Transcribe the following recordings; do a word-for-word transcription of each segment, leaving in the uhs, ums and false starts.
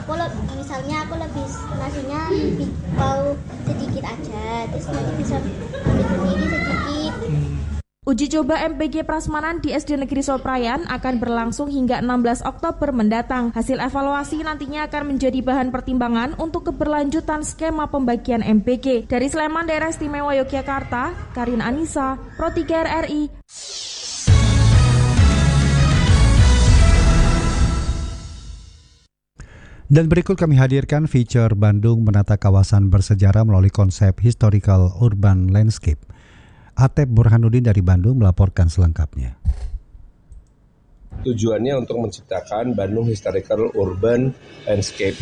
aku le- misalnya aku lebih nasinya lebih mau sedikit aja, terus nanti bisa ambil sendiri sedikit. Uji coba M P G Prasmanan di S D Negeri Soprayan akan berlangsung hingga enam belas Oktober mendatang. Hasil evaluasi nantinya akan menjadi bahan pertimbangan untuk keberlanjutan skema pembagian M P G. Dari Sleman, Daerah Istimewa Yogyakarta, Karin Anissa, Pro tiga R R I. Dan berikut kami hadirkan feature Bandung menata kawasan bersejarah melalui konsep Historical Urban Landscape. Atep Burhanuddin dari Bandung melaporkan selengkapnya. Tujuannya untuk menciptakan Bandung Historical Urban Landscape.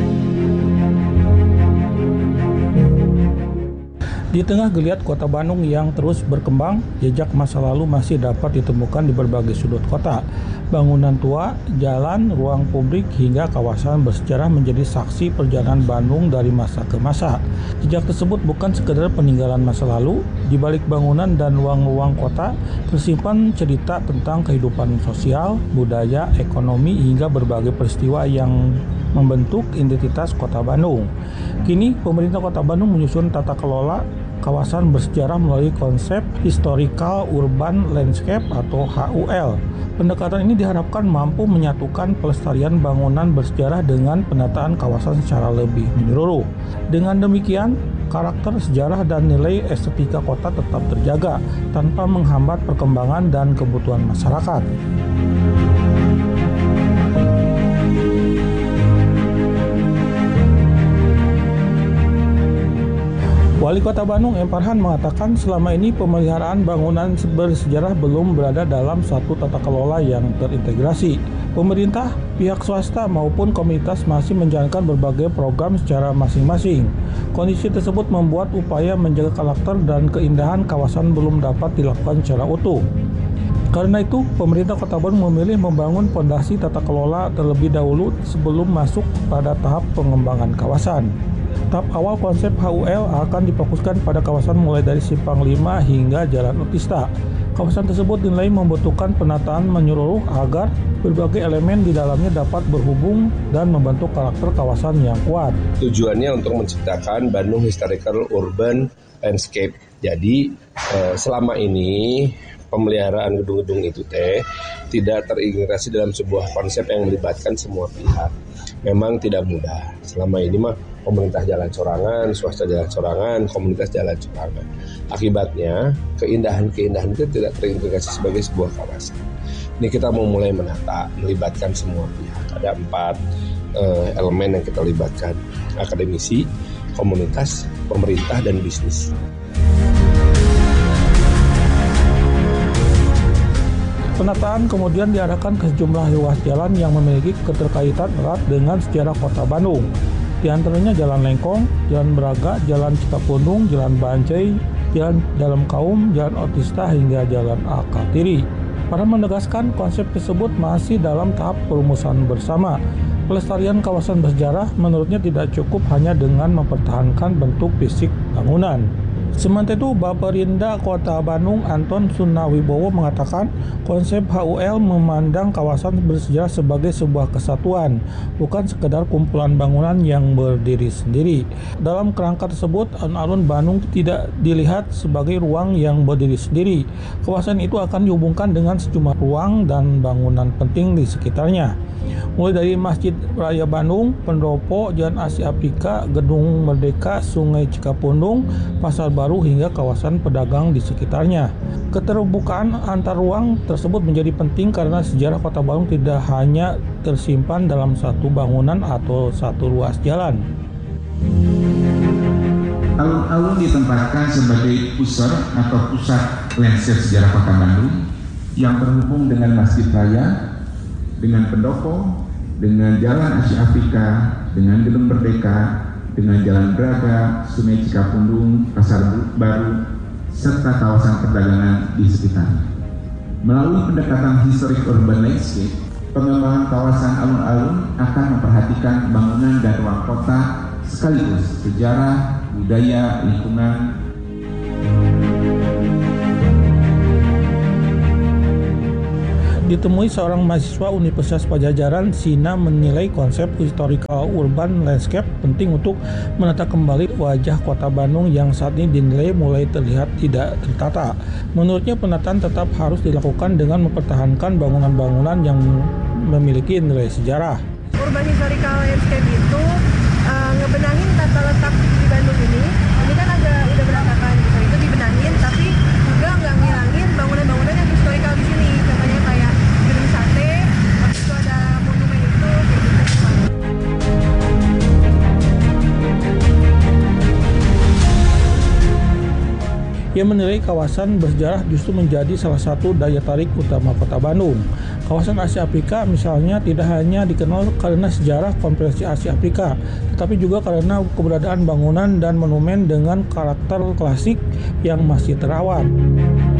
Di tengah geliat kota Bandung yang terus berkembang, jejak masa lalu masih dapat ditemukan di berbagai sudut kota. Bangunan tua, jalan, ruang publik, hingga kawasan bersejarah menjadi saksi perjalanan Bandung dari masa ke masa. Jejak tersebut bukan sekedar peninggalan masa lalu, di balik bangunan dan ruang-ruang kota tersimpan cerita tentang kehidupan sosial, budaya, ekonomi, hingga berbagai peristiwa yang membentuk identitas kota Bandung. Kini, pemerintah kota Bandung menyusun tata kelola kawasan bersejarah melalui konsep Historical Urban Landscape atau H U L. Pendekatan ini diharapkan mampu menyatukan pelestarian bangunan bersejarah dengan penataan kawasan secara lebih menyeluruh. Dengan demikian, karakter sejarah dan nilai estetika kota tetap terjaga tanpa menghambat perkembangan dan kebutuhan masyarakat. Wali Kota Bandung M. Farhan mengatakan selama ini pemeliharaan bangunan bersejarah belum berada dalam satu tata kelola yang terintegrasi. Pemerintah, pihak swasta maupun komunitas masih menjalankan berbagai program secara masing-masing. Kondisi tersebut membuat upaya menjaga karakter dan keindahan kawasan belum dapat dilakukan secara utuh. Karena itu, pemerintah Kota Bandung memilih membangun fondasi tata kelola terlebih dahulu sebelum masuk pada tahap pengembangan kawasan. Tahap awal konsep H U L akan difokuskan pada kawasan mulai dari Simpang lima hingga Jalan Utista. Kawasan tersebut dinilai membutuhkan penataan menyeluruh agar berbagai elemen di dalamnya dapat berhubung dan membentuk karakter kawasan yang kuat. Tujuannya untuk menciptakan Bandung Historical Urban Landscape. Jadi eh, selama ini pemeliharaan gedung-gedung itu teh tidak terintegrasi dalam sebuah konsep yang melibatkan semua pihak. Memang tidak mudah. Selama ini mah pemerintah jalan sorangan, swasta jalan sorangan, komunitas jalan sorangan. Akibatnya keindahan-keindahan itu tidak terintegrasi sebagai sebuah kawasan. Ini kita mau mulai menata, melibatkan semua pihak. Ada empat eh, elemen yang kita libatkan: akademisi, komunitas, pemerintah, dan bisnis. Penataan kemudian diarahkan ke sejumlah ruas jalan yang memiliki keterkaitan erat dengan sejarah kota Bandung. Di antaranya Jalan Lengkong, Jalan Braga, Jalan Cikapundung, Jalan Bancai, Jalan Dalam Kaum, Jalan Otista, hingga Jalan Alkatiri. Para menegaskan konsep tersebut masih dalam tahap perumusan bersama. Pelestarian kawasan bersejarah menurutnya tidak cukup hanya dengan mempertahankan bentuk fisik bangunan. Sementara itu, Baperinda Kota Bandung Anton Sunawibowo mengatakan konsep H U L memandang kawasan bersejarah sebagai sebuah kesatuan, bukan sekedar kumpulan bangunan yang berdiri sendiri. Dalam kerangka tersebut, alun-alun Bandung tidak dilihat sebagai ruang yang berdiri sendiri. Kawasan itu akan dihubungkan dengan sejumlah ruang dan bangunan penting di sekitarnya. Mulai dari Masjid Raya Bandung, Pendopo, Jalan Asia Afrika, Gedung Merdeka, Sungai Cikapundung, Pasar Baru, hingga kawasan pedagang di sekitarnya. Keterbukaan antar ruang tersebut menjadi penting karena sejarah Kota Bandung tidak hanya tersimpan dalam satu bangunan atau satu ruas jalan. Alun-alun ditempatkan sebagai pusar atau pusat landscape sejarah Kota Bandung yang terhubung dengan Masjid Raya, dengan Pendopo, dengan Jalan Asia Afrika, dengan Gedung Merdeka, dengan Jalan Braga, Sungai Cikapundung, Pasar Baru, serta kawasan perdagangan di sekitarnya. Melalui pendekatan historic urban landscape, pengembangan kawasan alun-alun akan memperhatikan bangunan dan ruang kota sekaligus sejarah, budaya, lingkungan. Ditemui seorang mahasiswa Universitas Padjadjaran, Sina menilai konsep historical urban landscape penting untuk menata kembali wajah kota Bandung yang saat ini dinilai mulai terlihat tidak tertata. Menurutnya penataan tetap harus dilakukan dengan mempertahankan bangunan-bangunan yang memiliki nilai sejarah. Urban historical landscape itu uh, ngebenahin tata letak di Bandung ini. Ini kan agak udah berantakan gitu. Itu dibenahin tapi juga nggak ngilangin bangunan-bangunan yang historical di sini. Contohnya kayak gedung sate, habis itu ada monumen itu kayak gitu. Ia menilai kawasan bersejarah justru menjadi salah satu daya tarik utama kota Bandung. Kawasan Asia Afrika misalnya tidak hanya dikenal karena sejarah Konferensi Asia Afrika, tetapi juga karena keberadaan bangunan dan monumen dengan karakter klasik yang masih terawat.